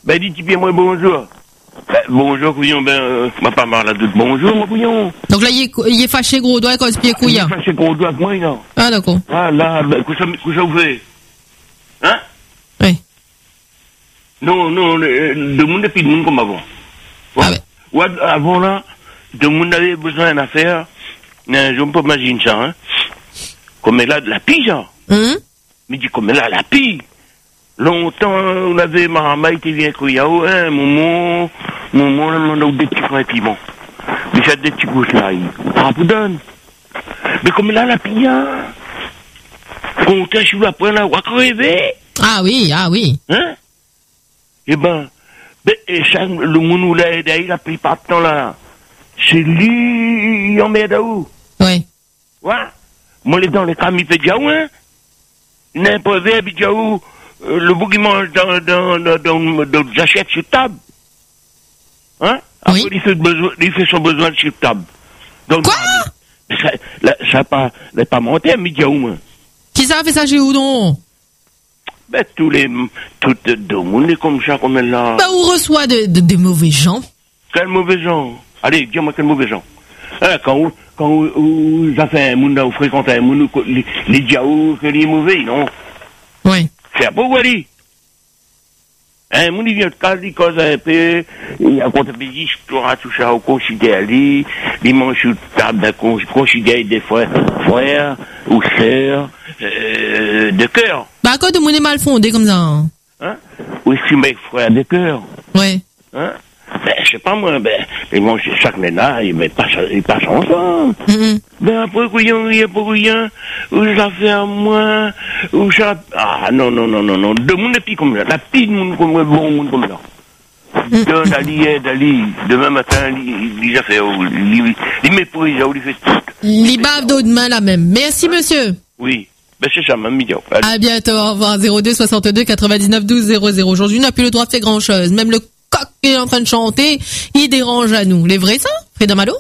Ben, dis-tu bien, moi, bonjour. Bonjour, couillon, m'a pas marre de bonjour, mon couillon. Donc là, il est fâché, gros doigt, quand il pied couillon. Il est fâché, gros doigt, avec moi, non. Ah, d'accord. Ah, là, qu'est-ce que vous faites? Hein? Oui. Non, de monde et puis de monde comme avant. Ouais. Ah, ouais. Ouais, avant, là, de monde avait besoin d'une affaire, je ne peux pas imaginer ça, hein. Comme elle a de la pie, ça. Mais dis, comme elle a la pie. Longtemps, on avait Marama qui vient couillao, hein, Momo, on a des petits frères piments. Mais ça, des petits couches là, vous donne. Mais comme il a la pille, quand on t'a chou après là, on va crever. Ah oui. Hein? Eh ben, le monde où l'a aidé, il a pris pas de temps là. C'est lui, il emmerde où? Oui. Ouais. Moi, les dans les camis fait déjà où, hein? N'importe quoi, déjà où? Le bouc, il mange dans j'achète sur table. Hein? Après, oui. Il fait son besoin sur table. Donc, quoi? Ça n'est pas monté, mais déjà où, moi? Qui ça a fait ça chez où, donc? Ben, tout le monde est comme ça, comme elle là. Ben, on reçoit des mauvais gens. Quels mauvais gens? Allez, dis-moi quels mauvais gens. Hein, quand ça fait un monde, où fréquente un monde, les diaos, que les mauvais, non? Oui. C'est un peu guari. Un monde, il vient de casa, il cause un peu, il raconte un peu d'histoire, tout ça, on considère lui, il mange sur table, considère des frères ou sœurs, de cœur. Bah, quand tout le monde est mal fondé comme ça. Hein? Ou si mes frères de cœur. Oui. Hein? Ben, je sais pas moi, ils mangent chaque ménage, ils passent ensemble. Ben, après, couillon, il y a pas couillon, ou ça fait à moi, ou ça, non, de monde est pis comme ça, la pire de monde comme ça, bon monde comme ça. Dali, demain matin, il a fait, il méprise, il fait tout. Il bave d'eau demain là même. Merci, monsieur. Oui. Ben, c'est ça, même midi. À bientôt, au revoir, 02 62 99 12 00. Aujourd'hui, on n'a plus le droit de faire grand chose. Même le coq qui est en train de chanter, il dérange à nous. Les vrais, ça? Frida Malo?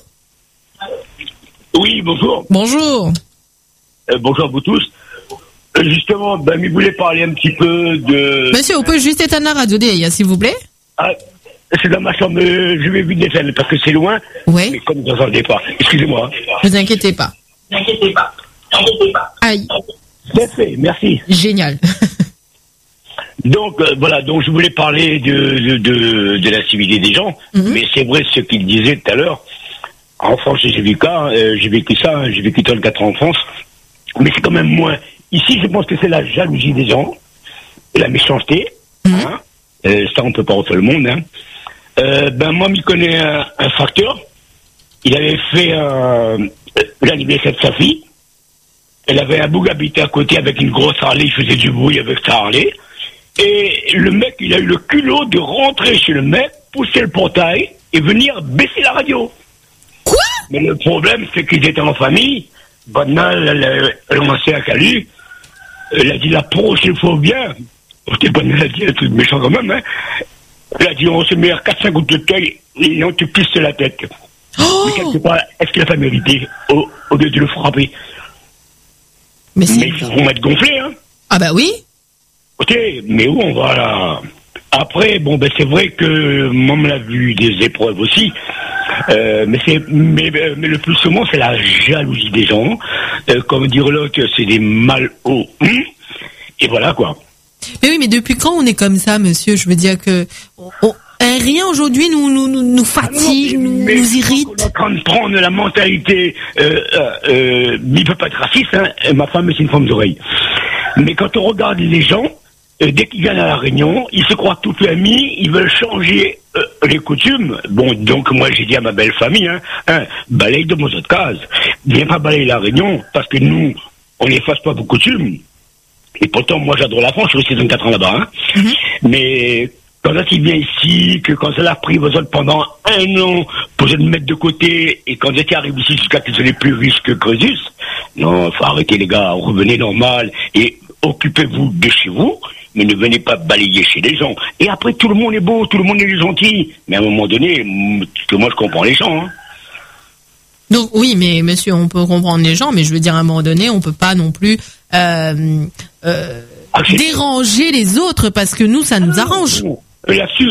Oui, bonjour. Bonjour. Bonjour à vous tous. Justement, il voulait parler un petit peu de... Monsieur, on peut juste éteindre la radio derrière, s'il vous plaît? C'est dans ma chambre, je vais vite l'éteindre parce que c'est loin. Oui. Mais comme vous n'entendez pas, excusez-moi. Vous inquiétez pas. Aïe. C'est fait, merci. Génial. Donc, donc je voulais parler de la civilité des gens, mais c'est vrai ce qu'il disait tout à l'heure. En France, j'ai vécu 34 ans en France, mais c'est quand même moins. Ici, je pense que c'est la jalousie des gens, la méchanceté, hein. Ça, on peut pas refaire le monde, hein. Moi, m'y connais un facteur. Il avait fait l'anniversaire de sa fille. Elle avait un Bugatti à côté avec une grosse Harley, il faisait du bruit avec sa Harley. Et le mec, il a eu le culot de rentrer chez le mec, pousser le portail et venir baisser la radio. Quoi? Mais le problème, c'est qu'ils étaient en famille. Banal, elle a lancé un calu. Elle a dit la prochaine fois bien. Banal a dit un truc méchant quand même, hein. Elle a dit on se met à 4-5 gouttes de taille et on te pisse la tête. Oh! Mais quelque part, est-ce qu'il a pas mérité au lieu de le frapper? Mais ils vont être gonflés, hein. Ah bah oui. Ok, mais où on va là? Après, c'est vrai que moi, on l'a vu des épreuves aussi. Mais le plus souvent, c'est la jalousie des gens. Comme dire l'autre, c'est des mal hauts. Et voilà, quoi. Mais oui, mais depuis quand on est comme ça, monsieur? Je veux dire que rien aujourd'hui nous fatigue, nous irrite. On est en train de prendre la mentalité. Il peut pas être raciste, hein. Ma femme, c'est une femme d'oreille. Mais quand on regarde les gens, dès qu'ils viennent à la Réunion, ils se croient tout amis, ils veulent changer les coutumes. Bon, donc moi j'ai dit à ma belle famille, balaye de mon autre case. Viens pas balayer la Réunion, parce que nous, on n'efface pas vos coutumes. Et pourtant, moi j'adore la France, je suis resté 24 ans là-bas. Mais quand il vient ici, que quand elle a pris vos autres pendant 1 an pour se mettre de côté, et quand elle arrive ici jusqu'à qu'ils sont les plus riches que Crésus, non, faut arrêter les gars, revenez normal, et occupez-vous de chez vous, mais ne venez pas balayer chez les gens. Et après, tout le monde est beau, tout le monde est gentil. Mais à un moment donné, que moi je comprends les gens, hein. Donc oui, mais monsieur, on peut comprendre les gens, mais je veux dire à un moment donné, on peut pas non plus déranger les autres parce que nous, ça nous arrange. Là-dessus,